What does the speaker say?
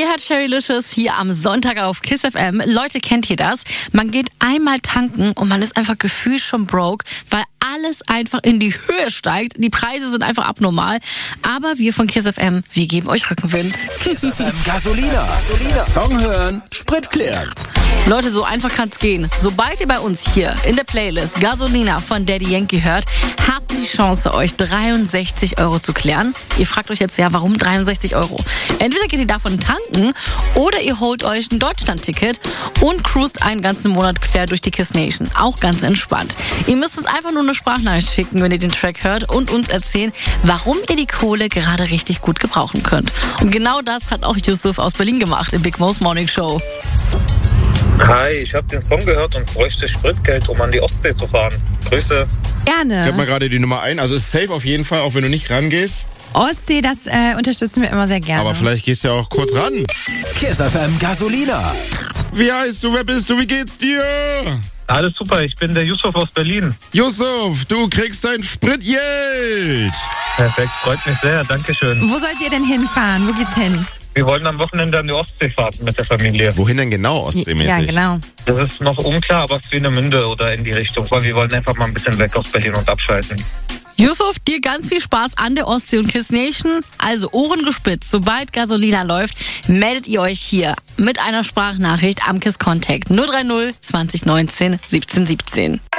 Ihr hört Sherrylicious hier am Sonntag auf KISS FM. Leute, kennt ihr das? Man geht einmal tanken und man ist einfach gefühlt schon broke, weil alles einfach in die Höhe steigt. Die Preise sind einfach abnormal. Aber wir von KISS FM, wir geben euch Rückenwind. KISS FM Gasolina. Song hören, Sprit klären. Leute, so einfach kann's gehen. Sobald ihr bei uns hier in der Playlist Gasolina von Daddy Yankee hört, habt ihr die Chance, euch 63 € zu klären. Ihr fragt euch jetzt, ja, warum 63 €? Entweder geht ihr davon tanken oder ihr holt euch ein Deutschland-Ticket und cruist einen ganzen Monat quer durch die KISS Nation. Auch ganz entspannt. Ihr müsst uns einfach nur eine Sprachnachricht schicken, wenn ihr den Track hört und uns erzählen, warum ihr die Kohle gerade richtig gut gebrauchen könnt. Und genau das hat auch Yusuf aus Berlin gemacht im Big Mo's Morning Show. Hi, ich habe den Song gehört und bräuchte Spritgeld, um an die Ostsee zu fahren. Grüße. Gerne. Gib mal gerade die Nummer ein. Also ist safe auf jeden Fall, auch wenn du nicht rangehst. Ostsee, das unterstützen wir immer sehr gerne. Aber vielleicht gehst du ja auch kurz ran. KISS FM Gasolina. Wie heißt du? Wer bist du? Wie geht's dir? Alles super, ich bin der Yusuf aus Berlin. Yusuf, du kriegst dein Spritgeld. Perfekt, freut mich sehr, dankeschön. Wo sollt ihr denn hinfahren? Wo geht's hin? Wir wollen am Wochenende an die Ostsee fahren mit der Familie. Wohin denn genau, ostseemäßig? Ja, genau. Das ist noch unklar, aber Swinemünde oder in die Richtung, weil wir wollen einfach mal ein bisschen weg aus Berlin und abschalten. Yusuf, dir ganz viel Spaß an der Ostsee und KISS Nation. Also Ohren gespitzt, sobald Gasolina läuft, meldet ihr euch hier mit einer Sprachnachricht am KISS Contact 030 2019 17 17.